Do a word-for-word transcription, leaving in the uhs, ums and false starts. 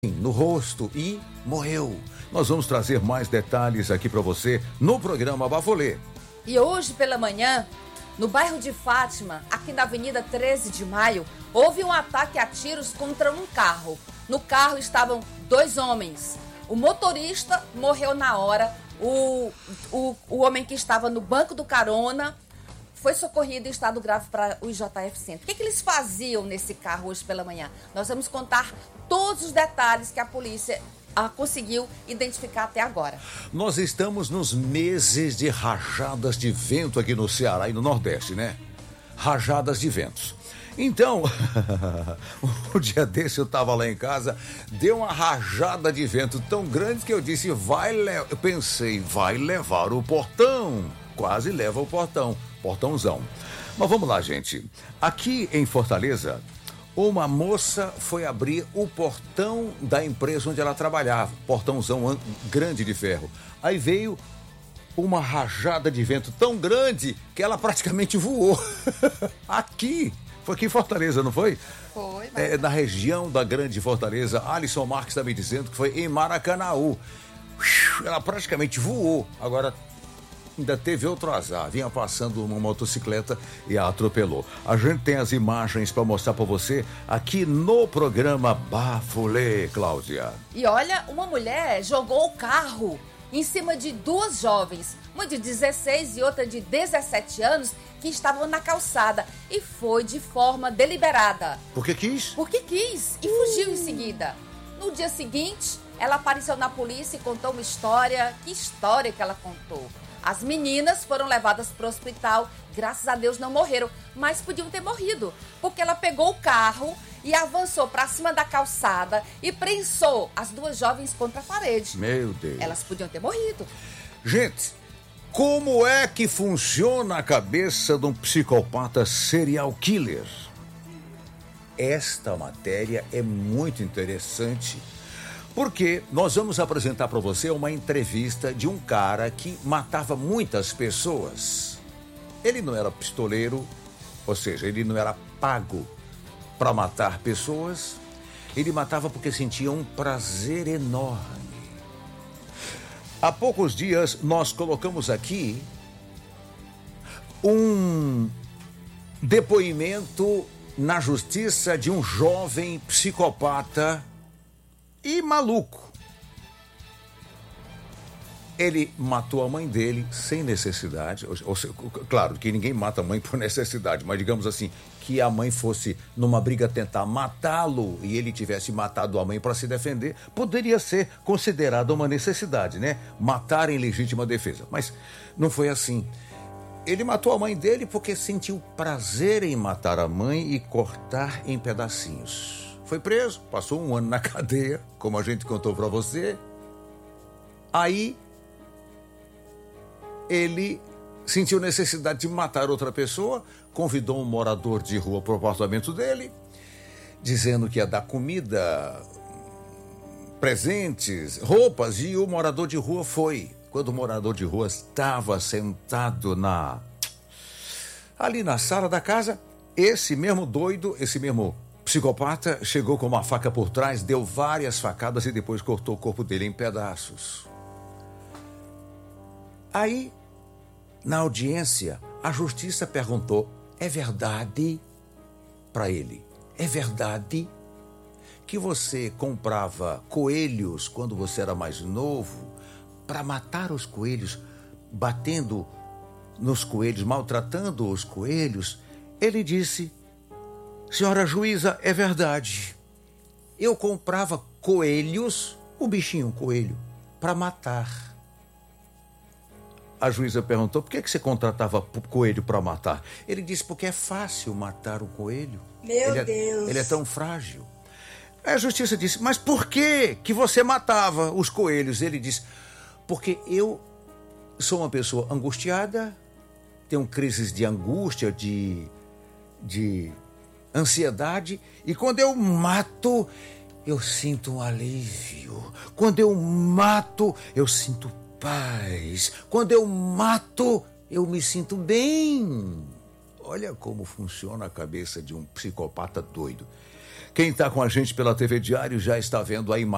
no rosto e morreu. Nós vamos trazer mais detalhes aqui para você no programa Bafolê. E hoje pela manhã, no bairro de Fátima, aqui na Avenida treze de maio, houve um ataque a tiros contra um carro. No carro estavam dois homens. O motorista morreu na hora. O, o, o homem que estava no banco do carona foi socorrido em estado grave para o I J F Centro. O que, que eles faziam nesse carro hoje pela manhã? Nós vamos contar todos os detalhes que a polícia ah, conseguiu identificar até agora. Nós estamos nos meses de rajadas de vento aqui no Ceará e no Nordeste, né? Rajadas de ventos. Então, o dia desse eu estava lá em casa, deu uma rajada de vento tão grande que eu disse, vai le... eu pensei, vai levar o portão. Quase leva o portão, portãozão. Mas vamos lá, gente. Aqui em Fortaleza, uma moça foi abrir o portão da empresa onde ela trabalhava, portãozão grande de ferro. Aí veio uma rajada de vento tão grande que ela praticamente voou. Aqui, foi aqui em Fortaleza, não foi? Foi. É, na região da Grande Fortaleza. Alisson Marques está me dizendo que foi em Maracanaú. Ela praticamente voou. Agora, ainda teve outro azar, vinha passando uma motocicleta e a atropelou. A gente tem as imagens para mostrar para você aqui no programa Bafolê, Cláudia. E olha, uma mulher jogou o carro em cima de duas jovens, uma de dezesseis e outra de dezessete anos, que estavam na calçada, e foi de forma deliberada. Porque quis? Porque quis e fugiu em seguida. No dia seguinte, ela apareceu na polícia e contou uma história. Que história que ela contou? As meninas foram levadas para o hospital, graças a Deus não morreram, mas podiam ter morrido, porque ela pegou o carro e avançou para cima da calçada e prensou as duas jovens contra a parede. Meu Deus. Elas podiam ter morrido. Gente, como é que funciona a cabeça de um psicopata serial killer? Esta matéria é muito interessante, porque nós vamos apresentar para você uma entrevista de um cara que matava muitas pessoas. Ele não era pistoleiro, ou seja, ele não era pago para matar pessoas. Ele matava porque sentia um prazer enorme. Há poucos dias nós colocamos aqui um depoimento na justiça de um jovem psicopata e maluco. Ele matou a mãe dele sem necessidade. Ou, ou, claro que ninguém mata a mãe por necessidade, mas digamos assim, que a mãe fosse numa briga tentar matá-lo e ele tivesse matado a mãe para se defender, poderia ser considerado uma necessidade, né? Matar em legítima defesa. Mas não foi assim. Ele matou a mãe dele porque sentiu prazer em matar a mãe e cortar em pedacinhos. Foi preso, passou um ano na cadeia, como a gente contou para você. Aí, ele sentiu necessidade de matar outra pessoa, convidou um morador de rua para o apartamento dele, dizendo que ia dar comida, presentes, roupas, e o morador de rua foi. Quando o morador de rua estava sentado na ali na sala da casa, esse mesmo doido, esse mesmo psicopata chegou com uma faca por trás, deu várias facadas e depois cortou o corpo dele em pedaços. Aí, na audiência, a justiça perguntou, é verdade para ele, é verdade que você comprava coelhos quando você era mais novo para matar os coelhos, batendo nos coelhos, maltratando os coelhos? Ele disse, senhora juíza, é verdade. Eu comprava coelhos, o bichinho coelho, para matar. A juíza perguntou, por que você contratava coelho para matar? Ele disse, porque é fácil matar o coelho. Meu ele Deus. É, ele é tão frágil. A justiça disse, mas por que que você matava os coelhos? Ele disse, porque eu sou uma pessoa angustiada, tenho crises de angústia, de... de ansiedade, e quando eu mato, eu sinto um alívio. Quando eu mato, eu sinto paz. Quando eu mato, eu me sinto bem. Olha como funciona a cabeça de um psicopata doido. Quem está com a gente pela T V Diário já está vendo a imagem.